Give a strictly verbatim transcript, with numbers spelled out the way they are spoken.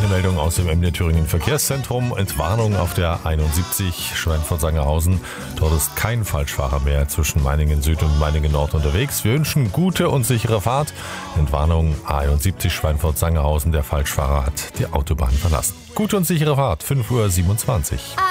eine Meldung aus dem M D Thüringen Verkehrszentrum. Entwarnung auf der einundsiebzig Schweinfurt-Sangerhausen. Dort ist kein Falschfahrer mehr zwischen Meiningen Süd und Meiningen Nord unterwegs. Wir wünschen gute und sichere Fahrt. Entwarnung A einundsiebzig Schweinfurt-Sangerhausen. Der Falschfahrer hat die Autobahn verlassen. Gute und sichere Fahrt, fünf Uhr siebenundzwanzig.